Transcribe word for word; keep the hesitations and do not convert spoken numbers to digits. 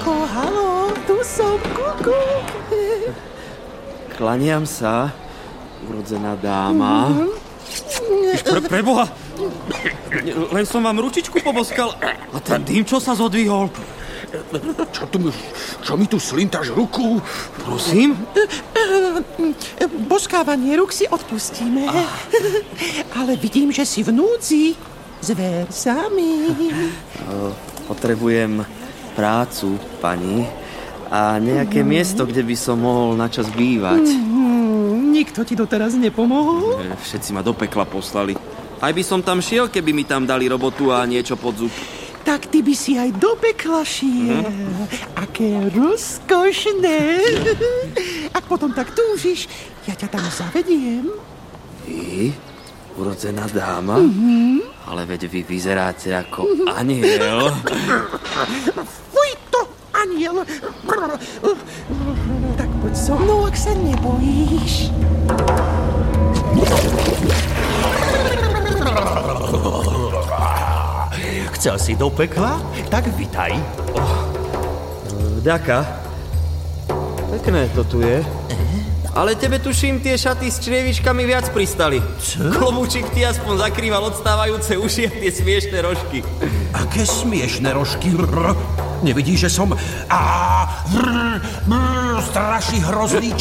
Koko, haló, tu som, kuku. Klaniam sa, urodzená dáma. Mm-hmm. Pre, preboha, len som vám ručičku poboskal a ten dým, čo sa zodvihol. Čo, tu, čo mi tu slintáš ruku? Prosím? Boskávanie ruk si odpustíme. Ale vidím, že si v núdzi. Zver sami. Potrebujem prácu, pani, a nejaké mm. miesto, kde by som mohol načas bývať. Mm, nikto ti doteraz nepomohol? Všetci ma do pekla poslali. Aj by som tam šiel, keby mi tam dali robotu a niečo pod zub. Tak ty by si aj do pekla šiel. Mm. Aké rozkošné. Ak potom tak túžiš, ja ťa tam zavediem. Vy? Urodzená dáma? Mm-hmm. Ale veď vy vyzeráte ako mm-hmm. aniel. Fuj to, aniel. Tak poď so mnou, ak sa nebojíš. Chcel si do pekla? Tak vitaj. Oh. Vďaka. Pekné to tu je. Ale tebe tuším, tie šaty s črievičkami viac pristali. Čo? Klobúčik ti aspoň zakrýval odstávajúce uši a tie smiešné rožky. Aké smiešné rožky? Nevidíš, že som... Á, brr, brr, straší hrozný